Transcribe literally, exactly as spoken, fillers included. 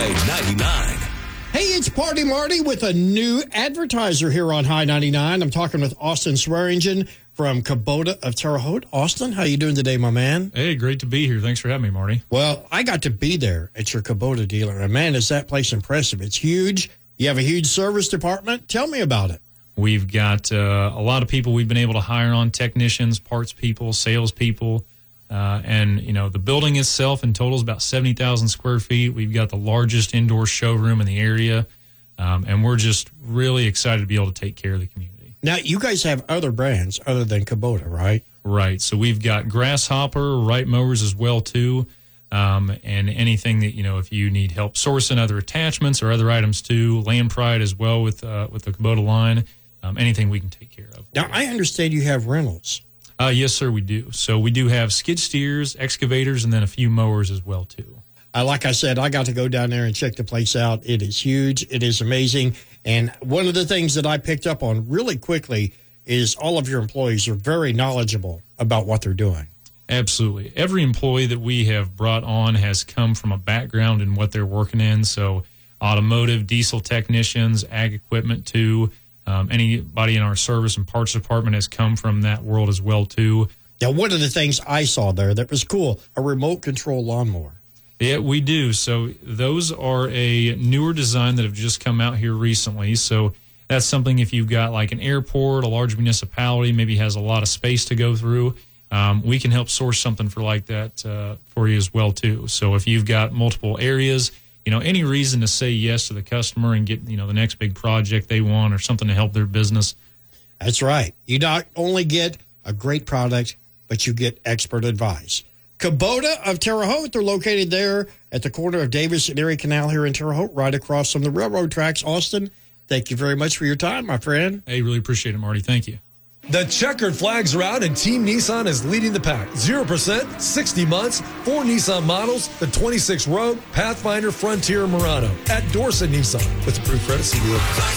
High ninety-nine. Hey, it's Party Marty with a new advertiser here on High ninety-nine. I'm talking with Austin Swearingen from Kubota of Terre Haute. Austin, how you doing today, my man? Hey, great to be here. Thanks for having me, Marty. Well, I got to be there at your Kubota dealer, and man, is that place impressive. It's huge. You have a huge service department. Tell me about it. We've got uh, a lot of people we've been able to hire on, technicians, parts people, sales people. Uh, and, you know, the building itself in total is about seventy thousand square feet. We've got the largest indoor showroom in the area. Um, and we're just really excited to be able to take care of the community. Now, you guys have other brands other than Kubota, right? Right. So we've got Grasshopper, Wright Mowers as well, too. Um, and anything that, you know, if you need help sourcing other attachments or other items, too. Land Pride as well with, uh, with the Kubota line. Um, anything we can take care of. Now, I understand you have rentals. Uh, yes, sir, we do. So we do have skid steers, excavators, and then a few mowers as well, too. Uh, like I said, I got to go down there and check the place out. It is huge. It is amazing. And one of the things that I picked up on really quickly is all of your employees are very knowledgeable about what they're doing. Absolutely. Every employee that we have brought on has come from a background in what they're working in. So automotive, diesel technicians, ag equipment, too. Um, anybody in our service and parts department has come from that world as well, too. Now, one of the things I saw there that was cool, a remote control lawnmower. Yeah, we do. So those are a newer design that have just come out here recently. So that's something if you've got like an airport, a large municipality, maybe has a lot of space to go through, um, we can help source something for like that uh, for you as well, too. So if you've got multiple areas, you know, any reason to say yes to the customer and get, you know, the next big project they want or something to help their business. That's right. You not only get a great product, but you get expert advice. Kubota of Terre Haute, they're located there at the corner of Davis and Erie Canal here in Terre Haute, right across from the railroad tracks. Austin, thank you very much for your time, my friend. Hey, really appreciate it, Marty. Thank you. The checkered flags are out and Team Nissan is leading the pack. zero percent, sixty months, four Nissan models, the twenty-six Rogue, Pathfinder, Frontier, Murano at Dorset Nissan with approved credit C D O.